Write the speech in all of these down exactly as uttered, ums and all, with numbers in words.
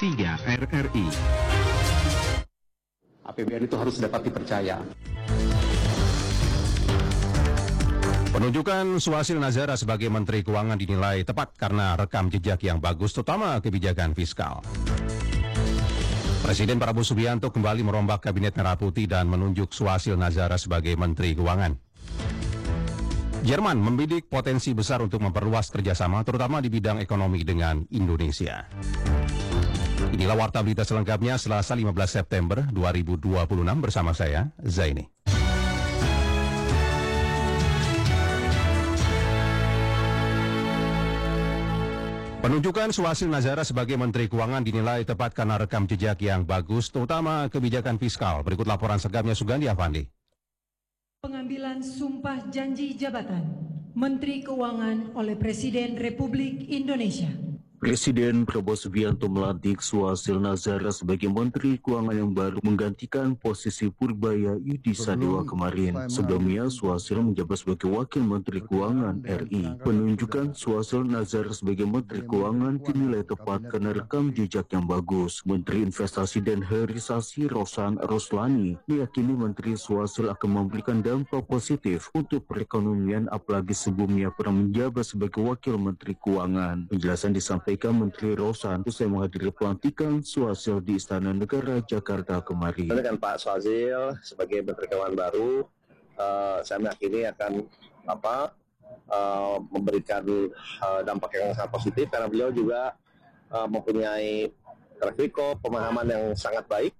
tiga R R I. A P B N itu harus dapat dipercaya. Penunjukan Suhasil Nazara sebagai Menteri Keuangan dinilai tepat karena rekam jejak yang bagus, terutama kebijakan fiskal. Presiden Prabowo Subianto kembali merombak Kabinet Merah Putih dan menunjuk Suhasil Nazara sebagai Menteri Keuangan. Jerman membidik potensi besar untuk memperluas kerjasama, terutama di bidang ekonomi dengan Indonesia. Inilah warta berita selengkapnya Selasa lima belas September dua ribu dua puluh enam bersama saya, Zaini. Penunjukan Suhasil Nazara sebagai Menteri Keuangan dinilai tepat karena rekam jejak yang bagus, terutama kebijakan fiskal. Berikut laporan selengkapnya Sugandi Avandi. Pengambilan sumpah janji jabatan Menteri Keuangan oleh Presiden Republik Indonesia. Presiden Prabowo Subianto melantik Suhasil Nazara sebagai Menteri Keuangan yang baru menggantikan posisi Purbaya Yudi Sadewa kemarin. Sebelumnya, Suhasil menjabat sebagai Wakil Menteri Keuangan R I. Penunjukan Suhasil Nazara sebagai Menteri Keuangan dinilai tepat karena rekam jejak yang bagus. Menteri Investasi dan Hilirisasi Rosan Roslani meyakini Menteri Suhasil akan memberikan dampak positif untuk perekonomian, apalagi sebelumnya pernah menjabat sebagai Wakil Menteri Keuangan. Penjelasan disampaikan Menteri Rosan usai menghadiri pelantikan Suhasil di Istana Negara Jakarta kemarin. Dengan Pak Suhasil sebagai Menteri Keuangan baru, uh, saya meyakini akan apa uh, memberikan uh, dampak yang sangat positif karena beliau juga uh, mempunyai track record, pemahaman yang sangat baik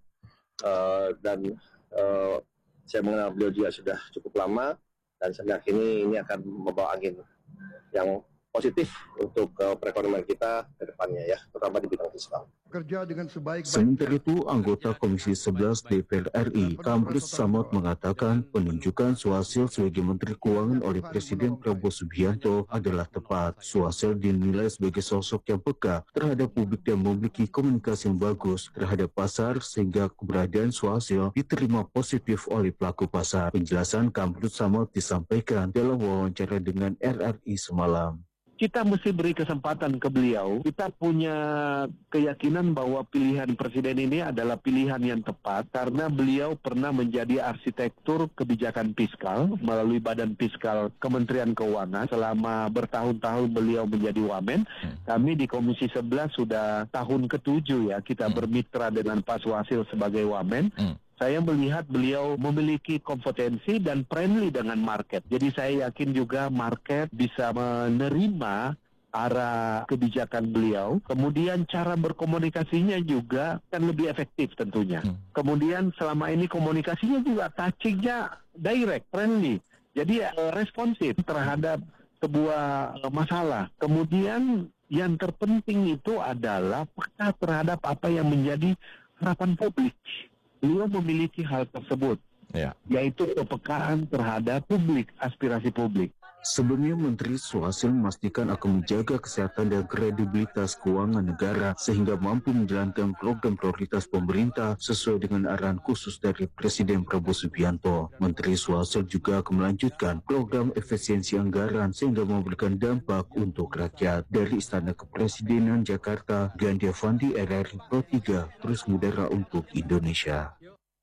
uh, dan uh, saya mengenal beliau juga sudah cukup lama dan saya meyakini ini akan membawa angin yang positif untuk uh, perekonomian kita ke depannya ya, terutama di bidang fiskal. Kerja dengan sebaik-baik. Sementara itu, anggota Komisi sebelas D P R R I, Kamrus Samad mengatakan penunjukan Suhasil sebagai Menteri Keuangan oleh Presiden Prabowo Subianto adalah tepat. Suhasil dinilai sebagai sosok yang peka terhadap publik dan memiliki komunikasi yang bagus terhadap pasar sehingga keberadaan Suhasil diterima positif oleh pelaku pasar. Penjelasan Kamrus Samad disampaikan dalam wawancara dengan R R I semalam. Kita mesti beri kesempatan ke beliau. Kita punya keyakinan bahwa pilihan presiden ini adalah pilihan yang tepat karena beliau pernah menjadi arsitektur kebijakan fiskal melalui Badan Fiskal Kementerian Keuangan. Selama bertahun-tahun beliau menjadi Wamen. Kami di Komisi sebelas sudah tahun ketujuh ya kita bermitra dengan Pak Suhasil sebagai Wamen. Saya melihat beliau memiliki kompetensi dan friendly dengan market. Jadi saya yakin juga market bisa menerima arah kebijakan beliau. Kemudian cara berkomunikasinya juga kan lebih efektif tentunya. Hmm. Kemudian selama ini komunikasinya juga touching-nya direct, friendly. Jadi uh, responsif terhadap sebuah uh, masalah. Kemudian yang terpenting itu adalah peka terhadap apa yang menjadi harapan publik. Beliau memiliki hal tersebut, ya. Yaitu kepekaan terhadap publik, aspirasi publik. Sebelumnya, Menteri Suhasil memastikan akan menjaga kesehatan dan kredibilitas keuangan negara sehingga mampu menjalankan program prioritas pemerintah sesuai dengan arahan khusus dari Presiden Prabowo Subianto. Menteri Suhasil juga akan melanjutkan program efisiensi anggaran sehingga memberikan dampak untuk rakyat. Dari Istana Kepresidenan Jakarta, Gandhi Avandi, R R I Pro tiga, terus mudara untuk Indonesia.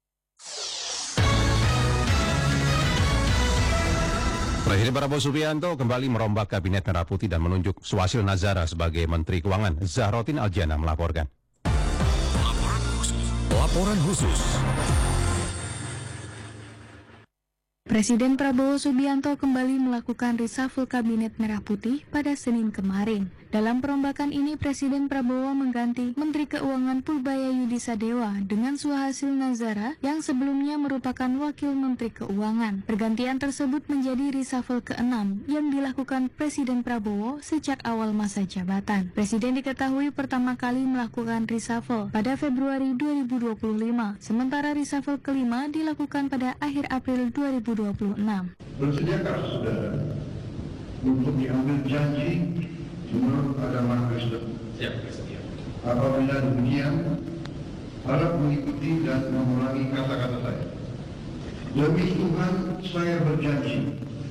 Presiden Prabowo Subianto kembali merombak Kabinet Merah Putih dan menunjuk Suhasil Nazara sebagai Menteri Keuangan. Zahrotin Aljana melaporkan. Laporan khusus. Laporan khusus. Presiden Prabowo Subianto kembali melakukan reshuffle Kabinet Merah Putih pada Senin kemarin. Dalam perombakan ini, Presiden Prabowo mengganti Menteri Keuangan Purbaya Yudi Sadewa dengan Suhasil Nazara yang sebelumnya merupakan Wakil Menteri Keuangan. Pergantian tersebut menjadi reshuffle keenam yang dilakukan Presiden Prabowo sejak awal masa jabatan. Presiden diketahui pertama kali melakukan reshuffle pada Februari dua ribu dua puluh lima, sementara reshuffle kelima dilakukan pada akhir April dua ribu dua puluh enam. Bersediakah saudara untuk diambil janji menurut agama Kristen? Siap, bersedia. Apabila demikian, harap mengikuti dan mengulangi kata-kata saya. Demi Tuhan, saya berjanji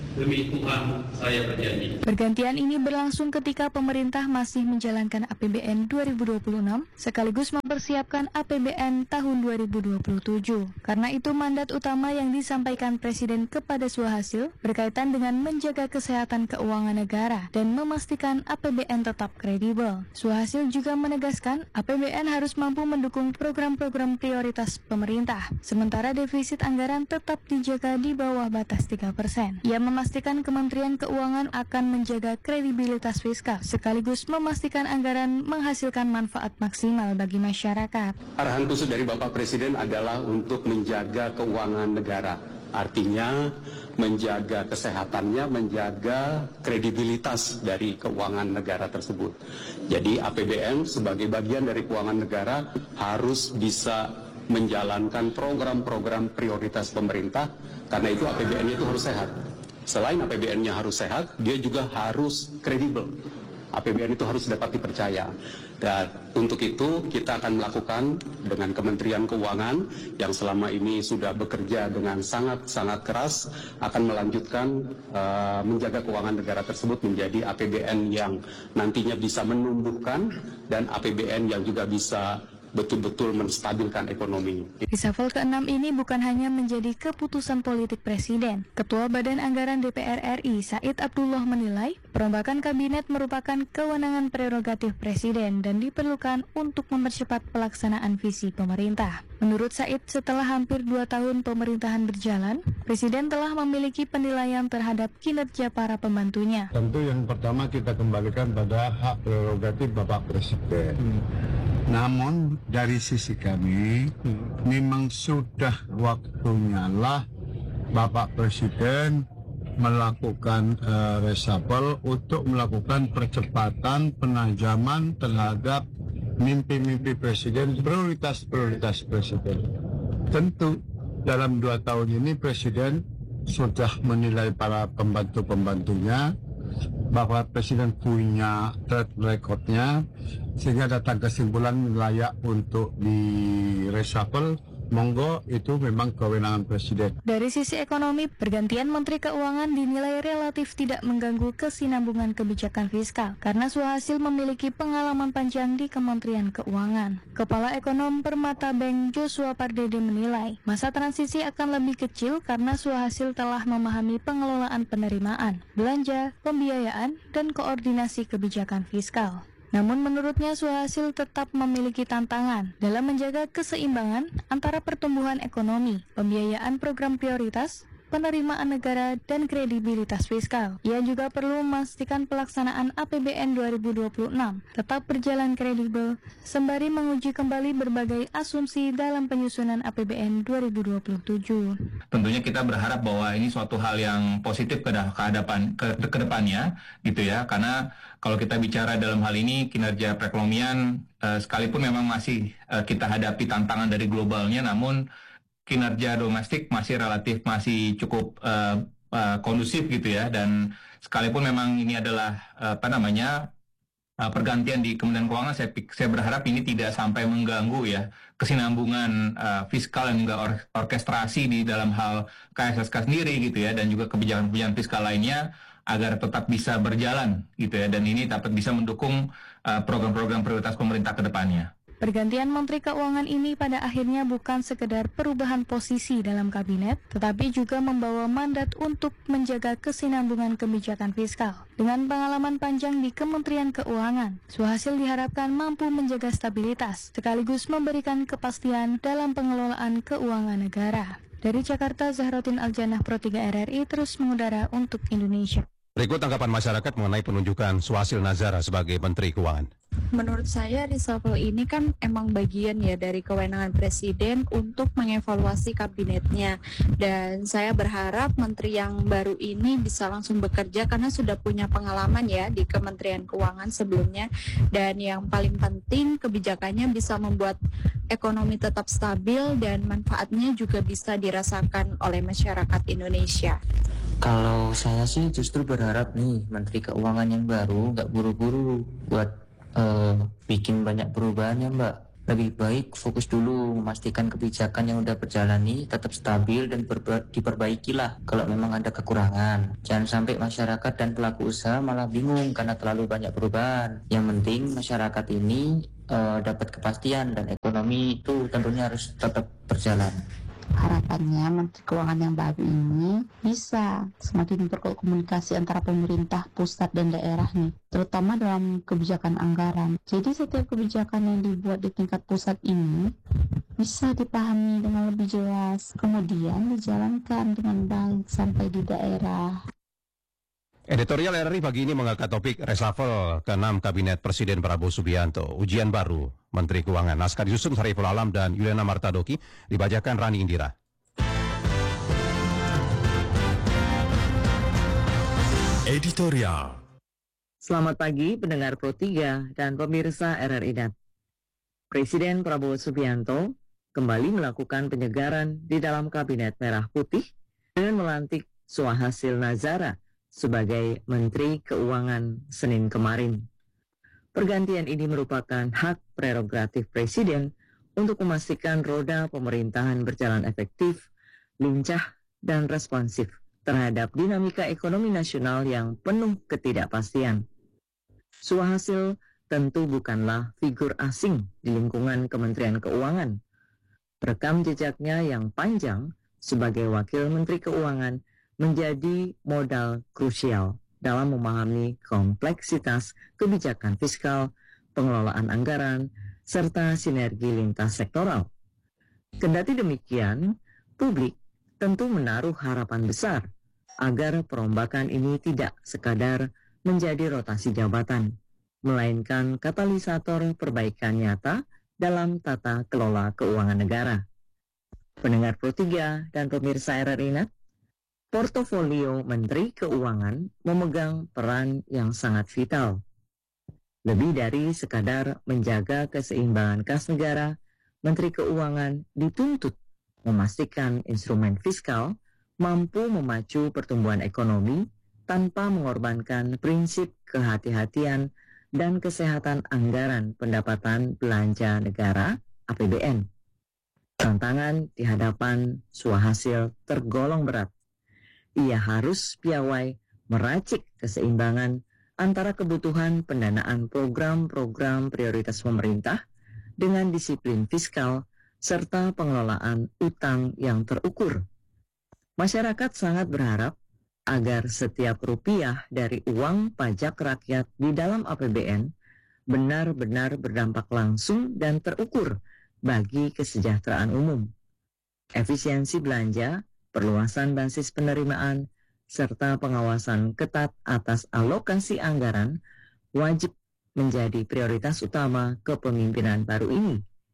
Demi Tuhan, saya berjanji. Pergantian ini berlangsung ketika pemerintah masih menjalankan A P B N dua ribu dua puluh enam sekaligus mempersiapkan A P B N tahun dua ribu dua puluh tujuh. Karena itu mandat utama yang disampaikan Presiden kepada Suhasil berkaitan dengan menjaga kesehatan keuangan negara dan memastikan A P B N tetap kredibel. Suhasil juga menegaskan A P B N harus mampu mendukung program-program prioritas pemerintah, sementara defisit anggaran tetap dijaga di bawah batas tiga persen. Ia memastikan Kementerian Keuangan akan menjaga kredibilitas fiskal, sekaligus memastikan anggaran menghasilkan manfaat maksimal bagi masyarakat. Arahan khusus dari Bapak Presiden adalah untuk menjaga keuangan negara. Artinya menjaga kesehatannya, menjaga kredibilitas dari keuangan negara tersebut. Jadi A P B N sebagai bagian dari keuangan negara harus bisa menjalankan program-program prioritas pemerintah, karena itu A P B N itu harus sehat. Selain A P B N-nya harus sehat, dia juga harus kredibel. A P B N itu harus dapat dipercaya. Dan untuk itu kita akan melakukan dengan Kementerian Keuangan yang selama ini sudah bekerja dengan sangat-sangat keras, akan melanjutkan uh, menjaga keuangan negara tersebut menjadi A P B N yang nantinya bisa menumbuhkan dan A P B N yang juga bisa betul-betul menstabilkan ekonomi. Reshuffle keenam ini bukan hanya menjadi keputusan politik Presiden. Ketua Badan Anggaran D P R R I, Said Abdullah menilai, perombakan kabinet merupakan kewenangan prerogatif Presiden dan diperlukan untuk mempercepat pelaksanaan visi pemerintah. Menurut Said, setelah hampir dua tahun pemerintahan berjalan, Presiden telah memiliki penilaian terhadap kinerja para pembantunya. Tentu yang pertama kita kembalikan pada hak prerogatif Bapak Presiden. Hmm. Namun dari sisi kami hmm. memang sudah waktunya lah Bapak Presiden melakukan uh, reshuffle untuk melakukan percepatan penajaman terhadap mimpi-mimpi Presiden, prioritas-prioritas Presiden. Tentu dalam dua tahun ini Presiden sudah menilai para pembantu-pembantunya bahwa Presiden punya track record-nya, sehingga datang kesimpulan layak untuk di reshuffle. Monggo, itu memang kewenangan Presiden. Dari sisi ekonomi, pergantian Menteri Keuangan dinilai relatif tidak mengganggu kesinambungan kebijakan fiskal karena Suhasil memiliki pengalaman panjang di Kementerian Keuangan. Kepala Ekonom Permata Bank Joshua Pardede menilai masa transisi akan lebih kecil karena Suhasil telah memahami pengelolaan penerimaan, belanja, pembiayaan, dan koordinasi kebijakan fiskal. Namun menurutnya Suhasil tetap memiliki tantangan dalam menjaga keseimbangan antara pertumbuhan ekonomi, pembiayaan program prioritas, penerimaan negara, dan kredibilitas fiskal. Ia juga perlu memastikan pelaksanaan A P B N dua ribu dua puluh enam tetap berjalan kredibel, sembari menguji kembali berbagai asumsi dalam penyusunan A P B N dua ribu dua puluh tujuh. Tentunya kita berharap bahwa ini suatu hal yang positif ke, ke, depan, ke, ke depannya, gitu ya, karena kalau kita bicara dalam hal ini kinerja perekonomian, eh, sekalipun memang masih eh, kita hadapi tantangan dari globalnya, namun kinerja domestik masih relatif masih cukup uh, uh, kondusif gitu ya, dan sekalipun memang ini adalah uh, apa namanya uh, pergantian di Kementerian Keuangan, saya, saya berharap ini tidak sampai mengganggu ya kesinambungan uh, fiskal dan juga or orkestrasi di dalam hal K S S K sendiri gitu ya, dan juga kebijakan-kebijakan fiskal lainnya agar tetap bisa berjalan gitu ya, dan ini dapat bisa mendukung program-program uh, prioritas pemerintah ke depannya. Pergantian Menteri Keuangan ini pada akhirnya bukan sekedar perubahan posisi dalam kabinet, tetapi juga membawa mandat untuk menjaga kesinambungan kebijakan fiskal. Dengan pengalaman panjang di Kementerian Keuangan, Suhasil diharapkan mampu menjaga stabilitas, sekaligus memberikan kepastian dalam pengelolaan keuangan negara. Dari Jakarta, Zahrotin Aljanah, Pro tiga R R I terus mengudara untuk Indonesia. Berikut tanggapan masyarakat mengenai penunjukan Suhasil Nazara sebagai Menteri Keuangan. Menurut saya reshuffle ini kan emang bagian ya dari kewenangan Presiden untuk mengevaluasi kabinetnya, dan saya berharap menteri yang baru ini bisa langsung bekerja karena sudah punya pengalaman ya di Kementerian Keuangan sebelumnya, dan yang paling penting kebijakannya bisa membuat ekonomi tetap stabil dan manfaatnya juga bisa dirasakan oleh masyarakat Indonesia. Kalau saya sih justru berharap nih Menteri Keuangan yang baru nggak buru-buru buat uh, bikin banyak perubahan ya Mbak. lebih baik fokus dulu memastikan kebijakan yang udah berjalan nih tetap stabil dan berba- diperbaikilah kalau memang ada kekurangan. Jangan sampai masyarakat dan pelaku usaha malah bingung karena terlalu banyak perubahan. Yang penting masyarakat ini uh, dapat kepastian dan ekonomi itu tentunya harus tetap berjalan. Harapannya Menteri Keuangan yang baru ini bisa semakin memperkuat komunikasi antara pemerintah pusat dan daerah nih, terutama dalam kebijakan anggaran. Jadi setiap kebijakan yang dibuat di tingkat pusat ini bisa dipahami dengan lebih jelas, kemudian dijalankan dengan baik sampai di daerah. Editorial R R I pagi ini mengangkat topik reshuffle keenam Kabinet Presiden Prabowo Subianto, ujian baru Menteri Keuangan. Naskah disusun Sariful Alam dan Yuliana Martadoki, dibacakan Rani Indira. Editorial. Selamat pagi pendengar Pro tiga dan pemirsa R R I Net. Presiden Prabowo Subianto kembali melakukan penyegaran di dalam Kabinet Merah Putih dengan melantik Suhasil Nazara sebagai Menteri Keuangan Senin kemarin. Pergantian ini merupakan hak prerogatif Presiden untuk memastikan roda pemerintahan berjalan efektif, lincah, dan responsif terhadap dinamika ekonomi nasional yang penuh ketidakpastian. Suhasil tentu bukanlah figur asing di lingkungan Kementerian Keuangan. Rekam jejaknya yang panjang sebagai Wakil Menteri Keuangan menjadi modal krusial dalam memahami kompleksitas kebijakan fiskal, pengelolaan anggaran, serta sinergi lintas sektoral. Kendati demikian, publik tentu menaruh harapan besar agar perombakan ini tidak sekadar menjadi rotasi jabatan, melainkan katalisator perbaikan nyata dalam tata kelola keuangan negara. Pendengar Pro tiga dan pemirsa R R I Net, portofolio Menteri Keuangan memegang peran yang sangat vital. Lebih dari sekadar menjaga keseimbangan kas negara, Menteri Keuangan dituntut memastikan instrumen fiskal mampu memacu pertumbuhan ekonomi tanpa mengorbankan prinsip kehati-hatian dan kesehatan anggaran pendapatan belanja negara A P B N. Tantangan di hadapan Suhasil tergolong berat. Ia harus piawai meracik keseimbangan antara kebutuhan pendanaan program-program prioritas pemerintah dengan disiplin fiskal serta pengelolaan utang yang terukur. Masyarakat sangat berharap agar setiap rupiah dari uang pajak rakyat di dalam A P B N benar-benar berdampak langsung dan terukur bagi kesejahteraan umum. Efisiensi belanja, perluasan basis penerimaan, serta pengawasan ketat atas alokasi anggaran wajib menjadi prioritas utama kepemimpinan baru ini.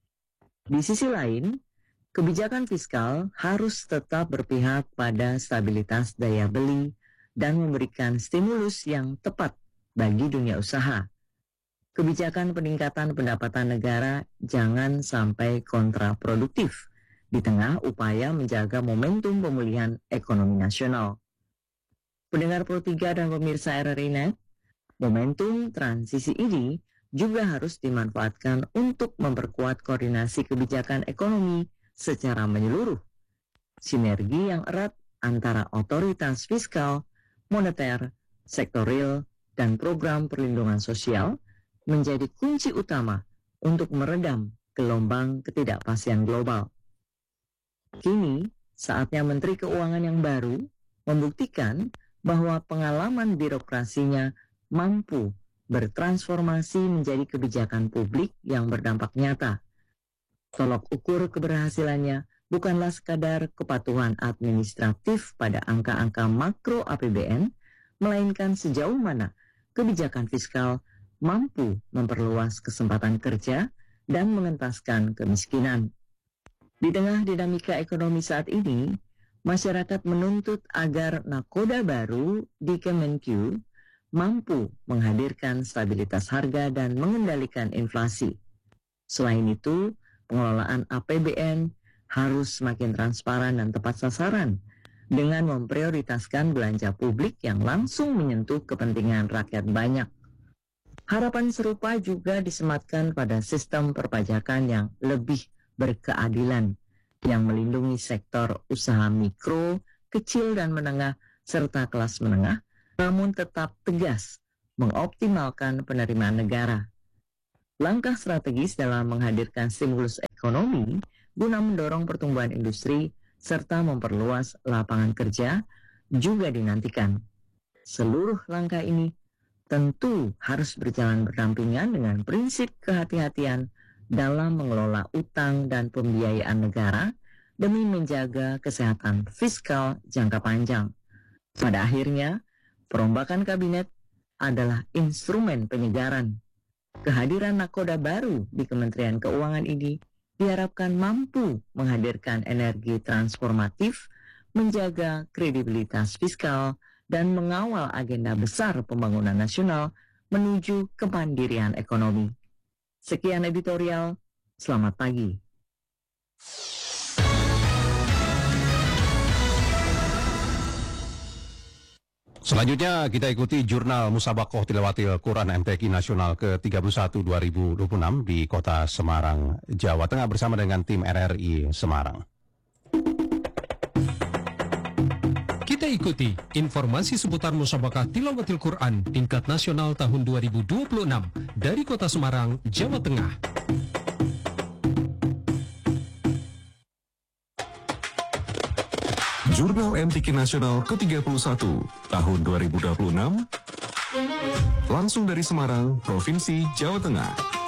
Di sisi lain, kebijakan fiskal harus tetap berpihak pada stabilitas daya beli dan memberikan stimulus yang tepat bagi dunia usaha. Kebijakan peningkatan pendapatan negara jangan sampai kontraproduktif di tengah upaya menjaga momentum pemulihan ekonomi nasional. Pendengar Pro tiga dan pemirsa R R I Net, momentum transisi ini juga harus dimanfaatkan untuk memperkuat koordinasi kebijakan ekonomi secara menyeluruh. Sinergi yang erat antara otoritas fiskal, moneter, sektor real, dan program perlindungan sosial menjadi kunci utama untuk meredam gelombang ketidakpastian global. Kini, saatnya Menteri Keuangan yang baru membuktikan bahwa pengalaman birokrasinya mampu bertransformasi menjadi kebijakan publik yang berdampak nyata. Tolok ukur keberhasilannya bukanlah sekadar kepatuhan administratif pada angka-angka makro A P B N, melainkan sejauh mana kebijakan fiskal mampu memperluas kesempatan kerja dan mengentaskan kemiskinan. Di tengah dinamika ekonomi saat ini, masyarakat menuntut agar nakoda baru di Kemenq mampu menghadirkan stabilitas harga dan mengendalikan inflasi. Selain itu, pengelolaan A P B N harus semakin transparan dan tepat sasaran dengan memprioritaskan belanja publik yang langsung menyentuh kepentingan rakyat banyak. Harapan serupa juga disematkan pada sistem perpajakan yang lebih berkeadilan, yang melindungi sektor usaha mikro, kecil dan menengah, serta kelas menengah, namun tetap tegas mengoptimalkan penerimaan negara. Langkah strategis dalam menghadirkan stimulus ekonomi guna mendorong pertumbuhan industri serta memperluas lapangan kerja juga dinantikan. Seluruh langkah ini tentu harus berjalan berdampingan dengan prinsip kehati-hatian dalam mengelola utang dan pembiayaan negara demi menjaga kesehatan fiskal jangka panjang. Pada akhirnya, perombakan kabinet adalah instrumen penyegaran. Kehadiran nakoda baru di Kementerian Keuangan ini diharapkan mampu menghadirkan energi transformatif, menjaga kredibilitas fiskal, dan mengawal agenda besar pembangunan nasional menuju kemandirian ekonomi. Sekian editorial, selamat pagi. Selanjutnya kita ikuti jurnal Musabakoh Tilawatil Quran M T Q Nasional ke tiga puluh satu dua ribu dua puluh enam di kota Semarang, Jawa Tengah bersama dengan tim R R I Semarang. Kita ikuti informasi seputar Musabakah Tilawatil Quran tingkat nasional tahun dua ribu dua puluh enam dari kota Semarang, Jawa Tengah. Jurnal M T Q Nasional ke tiga puluh satu tahun dua ribu dua puluh enam langsung dari Semarang, Provinsi Jawa Tengah.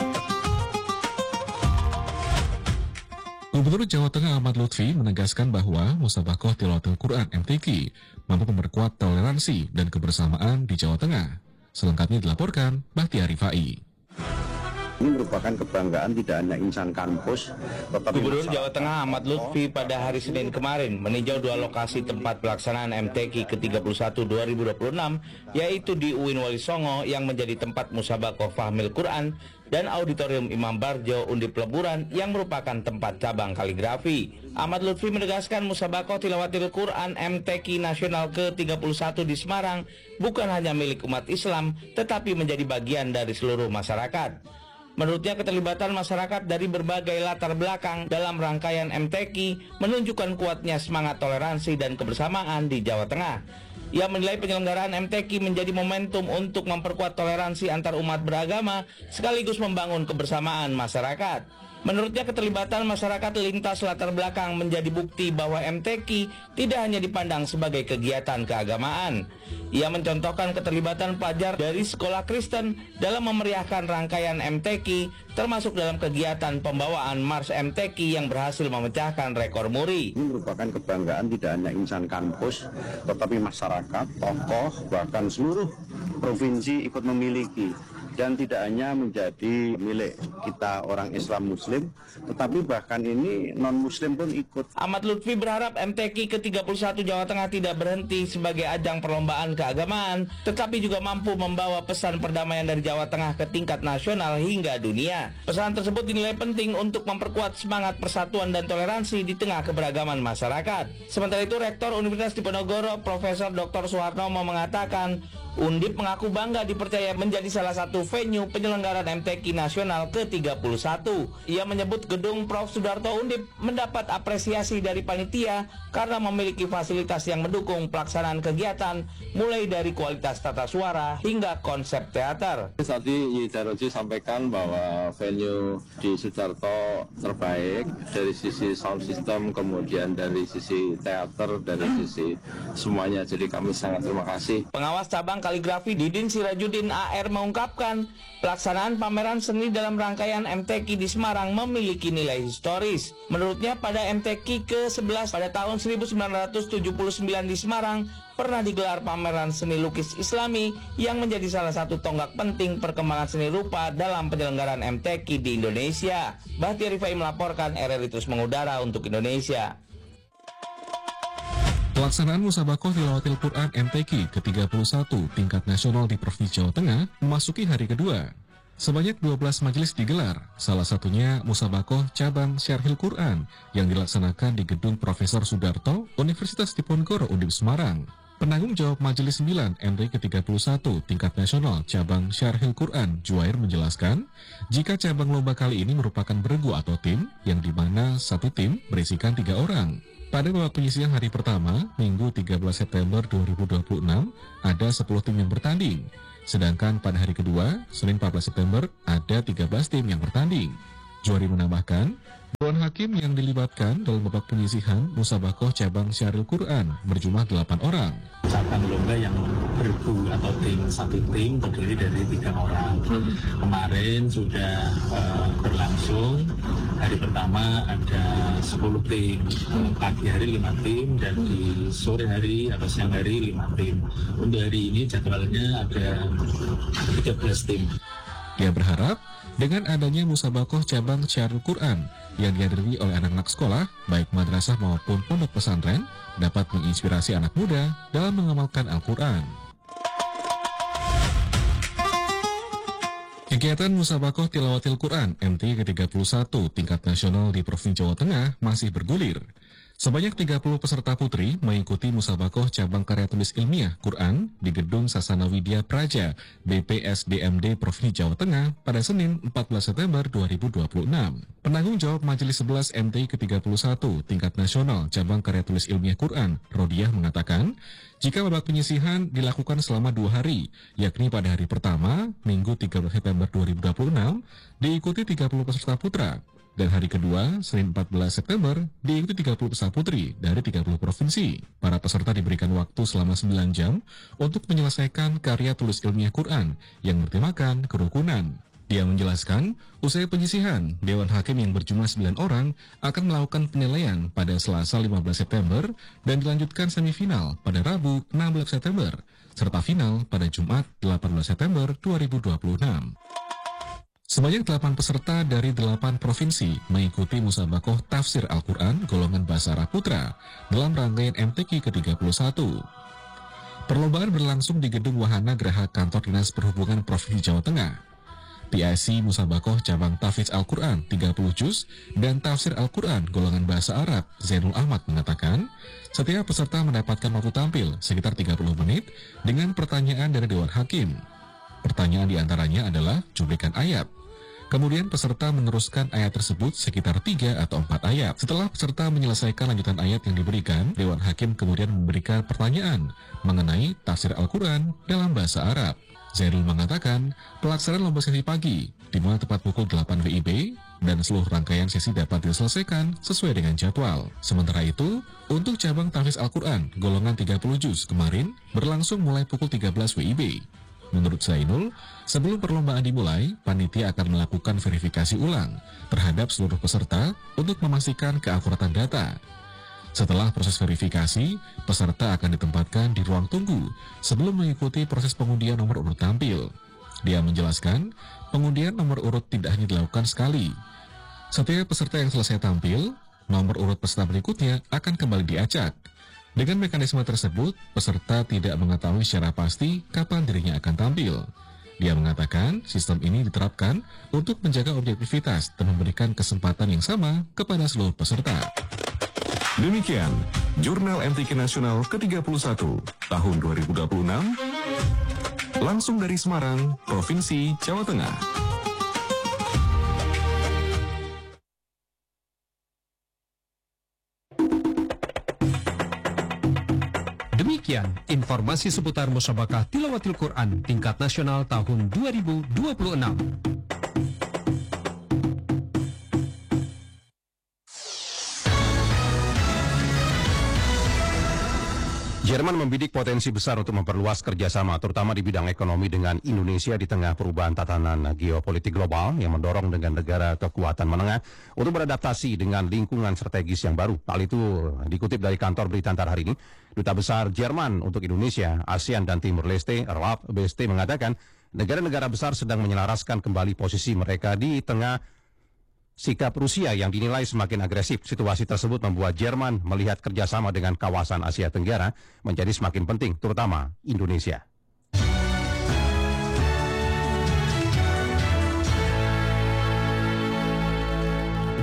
Gubernur Jawa Tengah Ahmad Lutfi menegaskan bahwa Musabakoh Tilawatil Quran M T Q mampu memperkuat toleransi dan kebersamaan di Jawa Tengah. Selengkapnya dilaporkan Bahtiar Rifai. Ini merupakan kebanggaan tidak hanya insan kampus, tetapi Gubernur Jawa Tengah Ahmad Lutfi pada hari Senin kemarin meninjau dua lokasi tempat pelaksanaan M T Q ke tiga puluh satu dua ribu dua puluh enam, yaitu di U I N Wali Songo yang menjadi tempat Musabakoh Fahmil Quran dan Auditorium Imam Barjo Undip Leburan yang merupakan tempat cabang kaligrafi. Ahmad Lutfi menegaskan Musabakoh Tilawatil Quran M T Q Nasional ke tiga puluh satu di Semarang bukan hanya milik umat Islam, tetapi menjadi bagian dari seluruh masyarakat. Menurutnya keterlibatan masyarakat dari berbagai latar belakang dalam rangkaian M T Q menunjukkan kuatnya semangat toleransi dan kebersamaan di Jawa Tengah. Ia menilai penyelenggaraan M T Q menjadi momentum untuk memperkuat toleransi antar umat beragama sekaligus membangun kebersamaan masyarakat. Menurutnya keterlibatan masyarakat lintas latar belakang menjadi bukti bahwa M T Q tidak hanya dipandang sebagai kegiatan keagamaan. Ia mencontohkan keterlibatan pelajar dari sekolah Kristen dalam memeriahkan rangkaian M T Q, termasuk dalam kegiatan pembawaan Mars M T Q yang berhasil memecahkan rekor muri. Ini merupakan kebanggaan tidak hanya insan kampus, tetapi masyarakat, tokoh, bahkan seluruh provinsi ikut memiliki. Dan tidak hanya menjadi milik kita orang Islam Muslim, tetapi bahkan ini non-Muslim pun ikut. Ahmad Lutfi berharap M T Q ke tiga puluh satu Jawa Tengah tidak berhenti sebagai ajang perlombaan keagamaan, tetapi juga mampu membawa pesan perdamaian dari Jawa Tengah ke tingkat nasional hingga dunia. Pesan tersebut dinilai penting untuk memperkuat semangat persatuan dan toleransi di tengah keberagaman masyarakat. Sementara itu, Rektor Universitas Diponegoro, Profesor Doktor Suhartomo mengatakan, Undip mengaku bangga dipercaya menjadi salah satu venue penyelenggaraan M T Q Nasional ke tiga puluh satu. Ia menyebut gedung Profesor Sudarto Undip mendapat apresiasi dari panitia karena memiliki fasilitas yang mendukung pelaksanaan kegiatan mulai dari kualitas tata suara hingga konsep teater. Tadi Yidaroji sampaikan bahwa venue di Sudarto terbaik dari sisi sound system, kemudian dari sisi teater, dari sisi semuanya. Jadi kami sangat terima kasih. Pengawas cabang kaligrafi Didin Sirajudin A R mengungkapkan pelaksanaan pameran seni dalam rangkaian M T Q di Semarang memiliki nilai historis. Menurutnya pada M T Q ke sebelas pada tahun seribu sembilan ratus tujuh puluh sembilan di Semarang pernah digelar pameran seni lukis Islami yang menjadi salah satu tonggak penting perkembangan seni rupa dalam penyelenggaraan M T Q di Indonesia. Bahtiar Rifai melaporkan, R R I terus mengudara untuk Indonesia. Pelaksanaan Musabakoh Tilawatil Quran M T Q ke tiga puluh satu tingkat nasional di Provinsi Jawa Tengah memasuki hari kedua. Sebanyak dua belas majelis digelar, salah satunya Musabakoh Cabang Syarhil Quran yang dilaksanakan di Gedung Profesor Sudarto, Universitas Diponegoro Undip Semarang. Penanggung jawab Majelis sembilan M T Q ke tiga puluh satu tingkat nasional cabang Syarhil Quran Juwair menjelaskan, jika cabang lomba kali ini merupakan beregu atau tim, yang dimana satu tim berisikan tiga orang. Pada babak penyisihan hari pertama, Minggu tiga belas September dua ribu dua puluh enam, ada sepuluh tim yang bertanding. Sedangkan pada hari kedua, Senin empat belas September, ada tiga belas tim yang bertanding. Juwair menambahkan, Dewan Hakim yang dilibatkan dalam babak penyisihan Musabakoh cabang Syarhil Quran berjumlah delapan orang. Cabang lomba yang bergu atau tim, satu tim terdiri dari tiga orang. Kemarin sudah uh, berlangsung, hari pertama ada sepuluh tim, pagi hari lima tim, dan di sore hari atau siang hari lima tim. Untuk hari ini jadwalnya ada tiga belas tim. Dia berharap dengan adanya Musabakoh cabang Syarhil Quran yang dihadiri oleh anak-anak sekolah, baik madrasah maupun pondok pesantren, dapat menginspirasi anak muda dalam mengamalkan Al-Quran. Kegiatan Musabakoh Tilawatil Quran M T Q ke tiga puluh satu tingkat nasional di Provinsi Jawa Tengah masih bergulir. Sebanyak tiga puluh peserta putri mengikuti Musabakoh cabang karya tulis ilmiah Quran di Gedung Sasana Widya Praja B P S D M D Provinsi Jawa Tengah pada Senin empat belas September dua ribu dua puluh enam. Penanggung jawab Majelis sebelas M T Q ke tiga puluh satu tingkat nasional cabang karya tulis ilmiah Quran, Rodiah, mengatakan, jika babak penyisihan dilakukan selama dua hari, yakni pada hari pertama, Minggu tiga belas September dua ribu dua puluh enam, diikuti tiga puluh peserta putra. Dan hari kedua, Senin empat belas September, diikuti tiga puluh peserta putri dari tiga puluh provinsi. Para peserta diberikan waktu selama sembilan jam untuk menyelesaikan karya tulis ilmiah Quran yang bertemakan kerukunan. Dia menjelaskan, usai penyisihan, Dewan Hakim yang berjumlah sembilan orang akan melakukan penilaian pada Selasa lima belas September dan dilanjutkan semifinal pada Rabu enam belas September, serta final pada Jumat delapan belas September dua ribu dua puluh enam. Sebanyak delapan peserta dari delapan provinsi mengikuti Musabakoh Tafsir Al-Quran golongan Bahasa Arab Putra dalam rangkaian M T Q ke tiga puluh satu. Perlombaan berlangsung di Gedung Wahana Geraha Kantor Dinas Perhubungan Provinsi Jawa Tengah. P I C Musabakoh cabang Tahfidz Al-Quran tiga puluh juz dan Tafsir Al-Quran golongan Bahasa Arab Zainul Ahmad mengatakan, setiap peserta mendapatkan waktu tampil sekitar tiga puluh menit dengan pertanyaan dari Dewan Hakim. Pertanyaan diantaranya adalah cuplikan ayat. Kemudian peserta meneruskan ayat tersebut sekitar tiga atau empat ayat. Setelah peserta menyelesaikan lanjutan ayat yang diberikan, Dewan Hakim kemudian memberikan pertanyaan mengenai tafsir Al-Quran dalam bahasa Arab. Zainul mengatakan, pelaksanaan lomba sesi pagi, di mana tepat pukul delapan W I B, dan seluruh rangkaian sesi dapat diselesaikan sesuai dengan jadwal. Sementara itu, untuk cabang Tahfidz Al-Quran golongan tiga puluh juz kemarin berlangsung mulai pukul tiga belas W I B. Menurut Zainul, sebelum perlombaan dimulai, panitia akan melakukan verifikasi ulang terhadap seluruh peserta untuk memastikan keakuratan data. Setelah proses verifikasi, peserta akan ditempatkan di ruang tunggu sebelum mengikuti proses pengundian nomor urut tampil. Dia menjelaskan, pengundian nomor urut tidak hanya dilakukan sekali. Setiap peserta yang selesai tampil, nomor urut peserta berikutnya akan kembali diacak. Dengan mekanisme tersebut, peserta tidak mengetahui secara pasti kapan dirinya akan tampil. Dia mengatakan sistem ini diterapkan untuk menjaga objektivitas dan memberikan kesempatan yang sama kepada seluruh peserta. Demikian, Jurnal M T Q Nasional ke tiga puluh satu tahun dua ribu dua puluh enam, langsung dari Semarang, Provinsi Jawa Tengah. Demikian informasi seputar Musabakah Tilawatil Quran tingkat nasional tahun dua ribu dua puluh enam. Jerman membidik potensi besar untuk memperluas kerjasama, terutama di bidang ekonomi dengan Indonesia di tengah perubahan tatanan geopolitik global yang mendorong dengan negara kekuatan menengah untuk beradaptasi dengan lingkungan strategis yang baru. Hal itu dikutip dari kantor berita Antar hari ini. Duta Besar Jerman untuk Indonesia, ASEAN dan Timur Leste, Ralf Beste, mengatakan negara-negara besar sedang menyelaraskan kembali posisi mereka di tengah sikap Rusia yang dinilai semakin agresif. Situasi tersebut membuat Jerman melihat kerjasama dengan kawasan Asia Tenggara menjadi semakin penting, terutama Indonesia.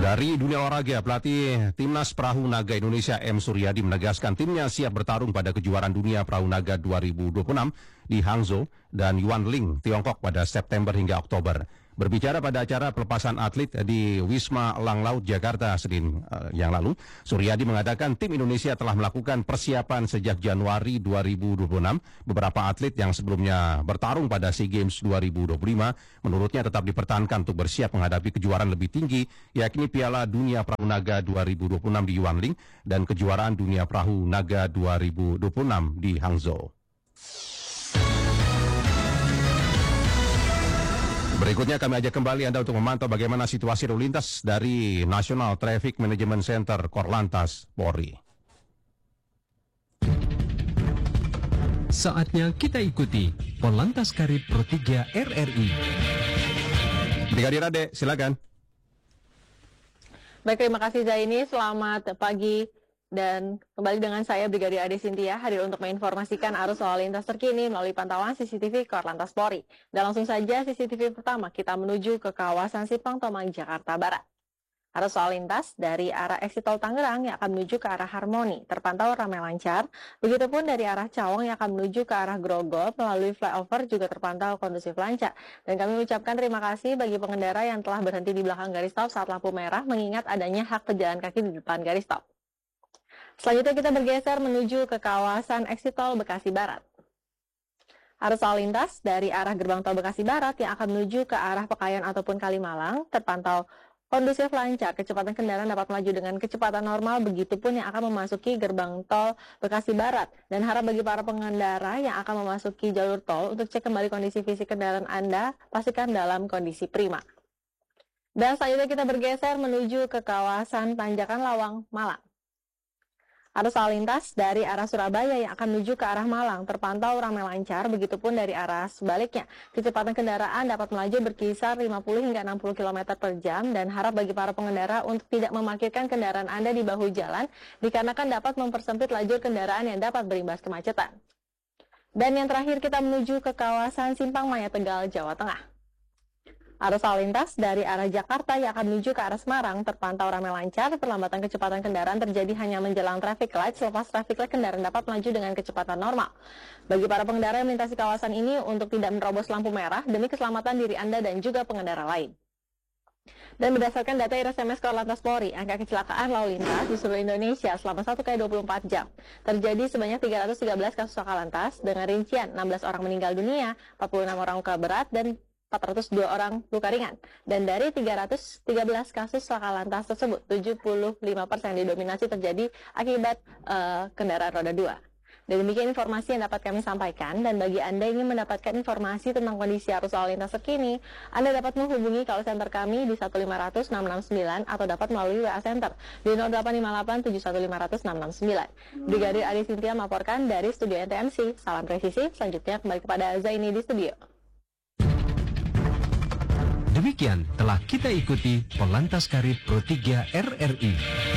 Dari dunia olahraga, pelatih Timnas Perahu Naga Indonesia M. Suryadi menegaskan timnya siap bertarung pada kejuaraan dunia Perahu Naga dua ribu dua puluh enam di Hangzhou dan Yuanling, Tiongkok pada September hingga Oktober. Berbicara pada acara pelepasan atlet di Wisma Elang Laut Jakarta Senin uh, yang lalu, Suryadi mengatakan tim Indonesia telah melakukan persiapan sejak Januari dua ribu dua puluh enam. Beberapa atlet yang sebelumnya bertarung pada SEA Games dua ribu dua puluh lima menurutnya tetap dipertahankan untuk bersiap menghadapi kejuaraan lebih tinggi, yakni Piala Dunia Perahu Naga dua ribu dua puluh enam di Yuanling dan kejuaraan Dunia Perahu Naga dua ribu dua puluh enam di Hangzhou. Berikutnya kami ajak kembali Anda untuk memantau bagaimana situasi lalu lintas dari National Traffic Management Center Korlantas Polri. Saatnya kita ikuti Korlantas Karib Pro tiga R R I. Brigadir Ade, silakan. Baik, terima kasih Zaini. Selamat pagi. Dan kembali dengan saya Brigadir Ade Sintia hadir untuk menginformasikan arus lalu lintas terkini melalui pantauan C C T V Korlantas Polri. Dan langsung saja C C T V pertama kita menuju ke kawasan Simpang Tomang, Jakarta Barat. Arus lalu lintas dari arah exit tol Tangerang yang akan menuju ke arah Harmoni terpantau ramai lancar. Begitupun dari arah Cawang yang akan menuju ke arah Grogol melalui flyover juga terpantau kondusif lancar. Dan kami mengucapkan terima kasih bagi pengendara yang telah berhenti di belakang garis stop saat lampu merah mengingat adanya hak pejalan kaki di depan garis stop. Selanjutnya kita bergeser menuju ke kawasan exit tol Bekasi Barat. Arus lalu lintas dari arah gerbang tol Bekasi Barat yang akan menuju ke arah Pekayon ataupun Kalimalang terpantau kondusif lancar. Kecepatan kendaraan dapat melaju dengan kecepatan normal, begitupun yang akan memasuki gerbang tol Bekasi Barat. Dan harap bagi para pengendara yang akan memasuki jalur tol untuk cek kembali kondisi fisik kendaraan Anda, pastikan dalam kondisi prima. Dan selanjutnya kita bergeser menuju ke kawasan Tanjakan Lawang, Malang. Arus lalu lintas dari arah Surabaya yang akan menuju ke arah Malang terpantau ramai lancar, begitupun dari arah sebaliknya. Kecepatan kendaraan dapat melaju berkisar lima puluh hingga enam puluh kilometer per jam dan harap bagi para pengendara untuk tidak memarkirkan kendaraan Anda di bahu jalan dikarenakan dapat mempersempit lajur kendaraan yang dapat berimbas kemacetan. Dan yang terakhir kita menuju ke kawasan Simpang Maya Tegal, Jawa Tengah. Arus lalu lintas dari arah Jakarta yang akan menuju ke arah Semarang terpantau ramai lancar. Perlambatan kecepatan kendaraan terjadi hanya menjelang traffic light. Selepas traffic light, kendaraan dapat melaju dengan kecepatan normal. Bagi para pengendara yang melintasi kawasan ini untuk tidak menerobos lampu merah demi keselamatan diri Anda dan juga pengendara lain. Dan berdasarkan data I R S M S Korlantas Polri, angka kecelakaan lalu lintas di seluruh Indonesia selama satu kali dua puluh empat jam terjadi sebanyak tiga ratus tiga belas kasus laka lantas dengan rincian enam belas orang meninggal dunia, empat puluh enam orang luka berat, dan empat ratus dua orang luka ringan. Dan dari tiga ratus tiga belas kasus laka lantas tersebut, tujuh puluh lima persen didominasi terjadi akibat uh, kendaraan roda dua. Dan demikian informasi yang dapat kami sampaikan. Dan bagi Anda yang ingin mendapatkan informasi tentang kondisi arus lalu lintas terkini, Anda dapat menghubungi call center kami di satu lima nol nol enam enam sembilan atau dapat melalui W A Center di nol delapan lima delapan tujuh satu lima nol nol enam enam sembilan. Brigadir Ade Sintia melaporkan dari studio N T M C. Salam presisi. Selanjutnya kembali kepada Zaini di studio. Demikian telah kita ikuti Korlantas Karib Pro tiga R R I.